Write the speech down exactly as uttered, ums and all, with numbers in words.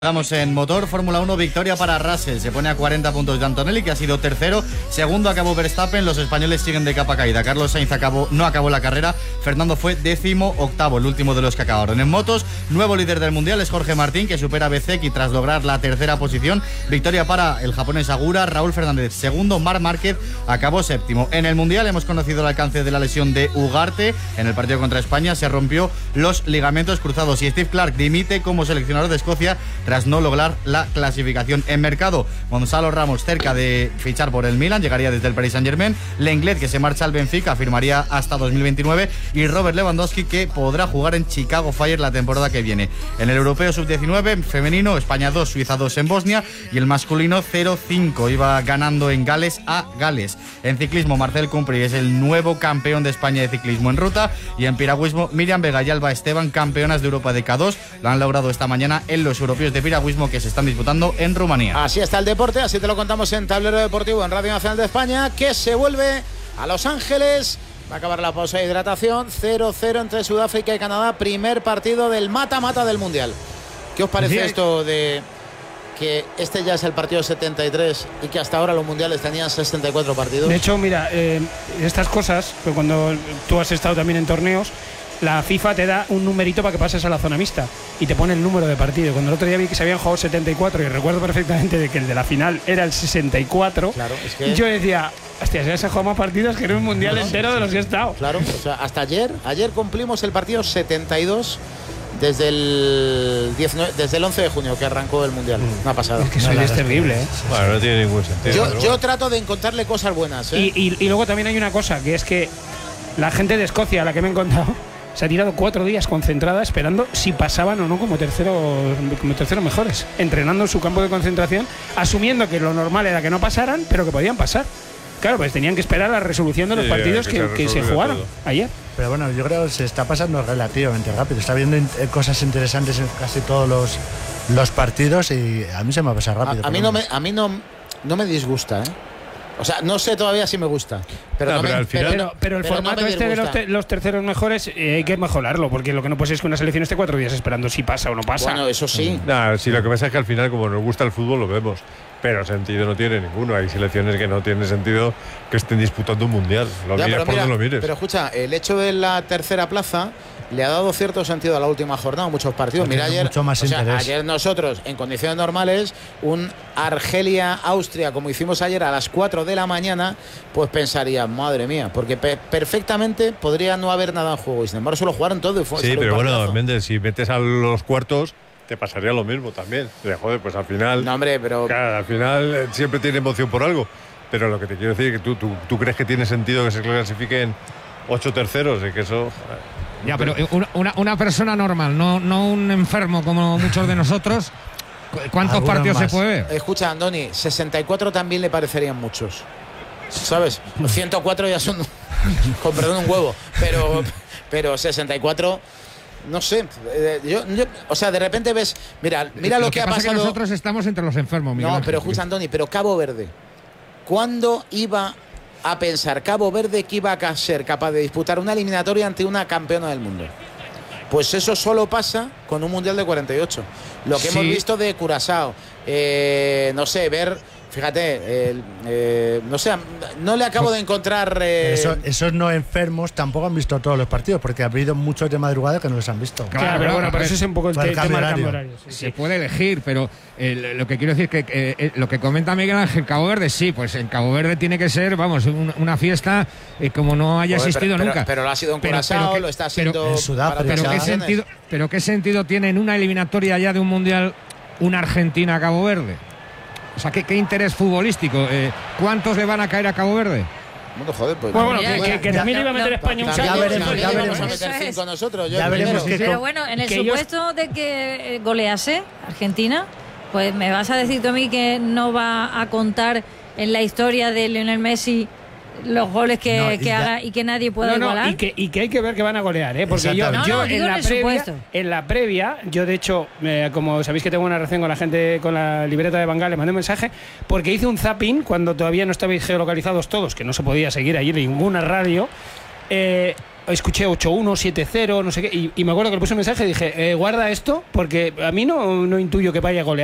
Vamos en motor, Fórmula uno, victoria para Russell, se pone a cuarenta puntos de Antonelli, que ha sido tercero, segundo acabó Verstappen, los españoles siguen de capa caída, Carlos Sainz acabó, no acabó la carrera, Fernando fue décimo octavo, el último de los que acabaron. En motos, nuevo líder del mundial es Jorge Martín, que supera a Bezzecchi tras lograr la tercera posición, victoria para el japonés Agura, Raúl Fernández segundo, Marc Márquez acabó séptimo. En el mundial hemos conocido el alcance de la lesión de Ugarte, en el partido contra España se rompió los ligamentos cruzados y Steve Clarke dimite como seleccionador de Escocia tras no lograr la clasificación. En mercado, Gonzalo Ramos cerca de fichar por el Milan, llegaría desde el Paris Saint-Germain, Lenglet, que se marcha al Benfica, firmaría hasta dos mil veintinueve, y Robert Lewandowski, que podrá jugar en Chicago Fire la temporada que viene. En el europeo sub diecinueve femenino, España dos, Suiza dos en Bosnia, y el masculino cero cinco, iba ganando en Gales a Gales. En ciclismo, Marcel Cumpri es el nuevo campeón de España de ciclismo en ruta, y en piragüismo, Miriam Vega y Alba Esteban, campeonas de Europa de K dos, lo han logrado esta mañana en los europeos de piragüismo que se están disputando en Rumanía. Así está el deporte, así te lo contamos en Tablero Deportivo en Radio Nacional de España, que se vuelve a Los Ángeles. Va a acabar la pausa de hidratación, cero cero entre Sudáfrica y Canadá, primer partido del mata-mata del Mundial. ¿Qué os parece sí, esto de que este ya es el partido setenta y tres y que hasta ahora los mundiales tenían sesenta y cuatro partidos? De hecho, mira, eh, estas cosas, pues cuando tú has estado también en torneos, la FIFA te da un numerito para que pases a la zona mixta y te pone el número de partido. Cuando el otro día vi que se habían jugado setenta y cuatro y recuerdo perfectamente de que el de la final era el sesenta y cuatro, claro, es que... yo decía, hostia, se han jugado más partidos que en un mundial no, entero sí, de los que he estado. Claro, o sea, hasta ayer, ayer cumplimos el partido setenta y dos desde el diecinueve, desde el once de junio que arrancó el mundial. Mm. Una pasada. Es que eso no, es terrible, ¿eh? Bueno, no tiene ningún sentido. Yo, yo trato de encontrarle cosas buenas, ¿eh? Y, y, y luego también hay una cosa, que es que la gente de Escocia, a la que me he encontrado, se ha tirado cuatro días concentrada esperando si pasaban o no como terceros, como terceros mejores, entrenando en su campo de concentración, asumiendo que lo normal era que no pasaran, pero que podían pasar. Claro, pues tenían que esperar la resolución de los sí, partidos que, que, se, que se jugaron todo ayer. Pero bueno, yo creo que se está pasando relativamente rápido. Está viendo cosas interesantes en casi todos los, los partidos y a mí se me va a pasar rápido. A, a mí, no me, a mí no, no me disgusta, ¿eh? O sea, no sé todavía si me gusta. Pero, no, no pero, me, al final, pero, pero el pero formato no este de los, te, los terceros mejores eh, hay que mejorarlo, porque lo que no puede ser es que una selección esté cuatro días esperando si pasa o no pasa. Bueno, eso sí. Nah, sí, lo que pasa es que al final, como nos gusta el fútbol, lo vemos. Pero sentido no tiene ninguno. Hay selecciones que no tienen sentido que estén disputando un mundial. Lo ya, mires por donde lo mires. Pero escucha, el hecho de la tercera plaza le ha dado cierto sentido a la última jornada, muchos partidos. Porque Mira, ayer, mucho más o sea, ayer nosotros, en condiciones normales, un Argelia-Austria, como hicimos ayer a las cuatro de la mañana, pues pensaría, madre mía, porque pe perfectamente podría no haber nada en juego. Y sin embargo, solo jugaron todo y fue Sí, pero bueno, Méndez, si metes a los cuartos, te pasaría lo mismo también. De, joder, pues al final. No, hombre, pero. Claro, al final eh, siempre tiene emoción por algo. Pero lo que te quiero decir es que tú, tú, tú crees que tiene sentido que se clasifiquen ocho terceros y que eso. Ya, pero una, una persona normal, no, no un enfermo como muchos de nosotros, ¿cuántos partidos más se puede ver? Escucha, Andoni, sesenta y cuatro también le parecerían muchos. ¿Sabes? ciento cuatro ya son, con perdón, un huevo. Pero, pero sesenta y cuatro, no sé. Yo, yo, o sea, de repente ves. Mira, mira lo, lo que, que ha pasado. Es que nosotros estamos entre los enfermos, Miguel No, Ángel. pero escucha, Andoni, pero Cabo Verde. ¿Cuándo iba a pensar Cabo Verde que iba a ser capaz de disputar una eliminatoria ante una campeona del mundo? Pues eso solo pasa con un mundial de cuarenta y ocho. Lo que sí. hemos visto de Curazao, eh, no sé, ver, fíjate, eh, eh, no sé, no le acabo de encontrar. Eh... Eso, esos no enfermos tampoco han visto todos los partidos, porque ha habido muchos de madrugada que no los han visto. Claro, claro pero bueno, pero eso es un poco el, el tema del cambio horario. Sí, Se sí. puede elegir, pero eh, lo que quiero decir es que eh, lo que comenta Miguel Ángel, Cabo Verde, sí, pues en Cabo Verde tiene que ser, vamos, un, una fiesta eh, como no haya Joder, existido pero, nunca. Pero, pero lo ha sido en Curazao, lo está haciendo en Sudáfrica. Pero, ¿qué sentido, pero ¿qué sentido tiene en una eliminatoria ya de un mundial una Argentina-Cabo Verde? O sea, ¿qué, qué interés futbolístico? Eh, ¿Cuántos le van a caer a Cabo Verde? Bueno, joder, pues. Bueno, bueno, que, que, que también iba a meter España un ya veremos, ya veremos. Vamos a meter cinco nosotros. Ya veremos. Pero bueno, en el supuesto de que golease Argentina, pues me vas a decir tú a mí que no va a contar en la historia de Lionel Messi los goles que, no, y que haga y que nadie pueda no, no, igualar. Y que, y que hay que ver que van a golear, ¿eh? Porque yo, no, yo no, en, la en, previa, en la previa, yo de hecho, eh, como sabéis que tengo una relación con la gente, con la libreta de Van Gaal, le mandé un mensaje, porque hice un zapping cuando todavía no estabais geolocalizados todos, que no se podía seguir allí ninguna radio. Eh, escuché ocho uno, siete cero, no sé qué, y, y me acuerdo que le puse un mensaje y dije, eh, guarda esto, porque a mí no, no intuyo que vaya a golear